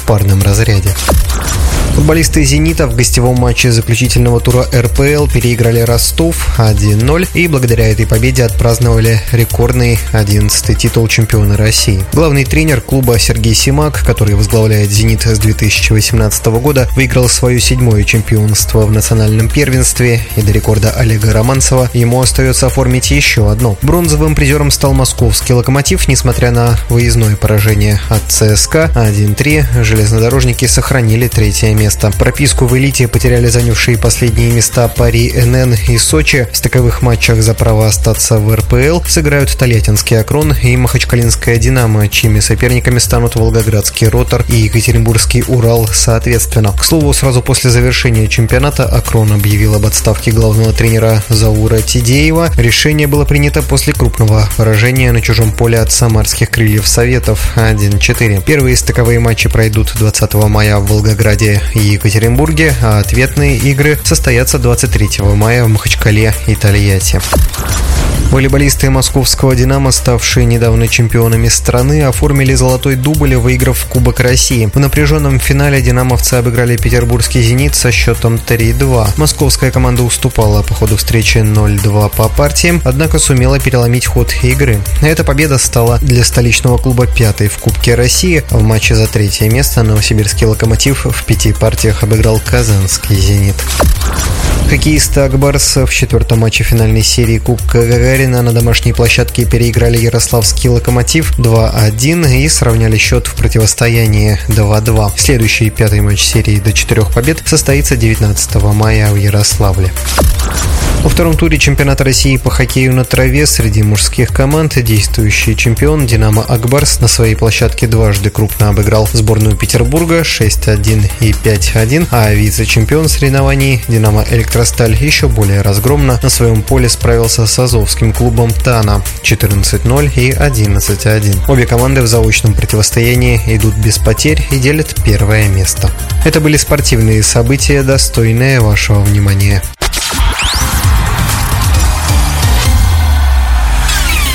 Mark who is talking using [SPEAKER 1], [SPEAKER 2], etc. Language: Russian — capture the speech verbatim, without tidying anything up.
[SPEAKER 1] парном разряде. Футболисты «Зенита» в гостевом матче заключительного тура эр пэ эл переиграли Ростов один ноль и благодаря этой победе отпраздновали рекордный одиннадцатый титул чемпиона России. Главный тренер клуба Сергей Симак, который возглавляет «Зенит» с две тысячи восемнадцатого года, выиграл свое седьмое чемпионство в национальном первенстве, и до рекорда Олега Романцева ему остается оформить еще одно. Бронзовым призером стал московский «Локомотив», несмотря на выездное поражение от цэ эс ка один три. Железнодорожники сохранили третье место. Прописку в элите потеряли занявшие последние места Пари эн эн и Сочи. В стыковых матчах за право остаться в эр пэ эл сыграют Тольяттинский «Акрон» и Махачкалинская «Динамо», чьими соперниками станут Волгоградский «Ротор» и Екатеринбургский «Урал» соответственно. К слову, сразу после завершения чемпионата «Акрон» объявил об отставке главного тренера Заура Тидеева. Решение было принято после крупного поражения на чужом поле от самарских «Крыльев Советов» один четыре. Первые стыковые матчи пройдут двадцатого мая в Волгограде и Екатеринбурге, а ответные игры состоятся двадцать третьего мая в Махачкале и Тольятти. Волейболисты московского «Динамо», ставшие недавно чемпионами страны, оформили золотой дубль, выиграв Кубок России. В напряженном финале динамовцы обыграли петербургский «Зенит» со счетом три два. Московская команда уступала по ходу встречи ноль два по партиям, однако сумела переломить ход игры. Эта победа стала для столичного клуба пятой в Кубке России. В матче за третье место новосибирский «Локомотив» в пяти партиях обыграл казанский «Зенит». Хоккеисты «Акбарса» в четвертом матче финальной серии Кубка Гагарина на домашней площадке переиграли ярославский «Локомотив» два один и сравняли счет в противостоянии два два. Следующий пятый матч серии до четырех побед состоится девятнадцатого мая в Ярославле. Во втором туре чемпионата России по хоккею на траве среди мужских команд действующий чемпион «Динамо Акбарс» на своей площадке дважды крупно обыграл сборную Петербурга шесть один и пять один, а вице-чемпион соревнований «Динамо Электросталь» еще более разгромно на своем поле справился с азовским клубом «Тана» четырнадцать ноль и одиннадцать один. Обе команды в заочном противостоянии идут без потерь и делят первое место. Это были спортивные события, достойные вашего внимания.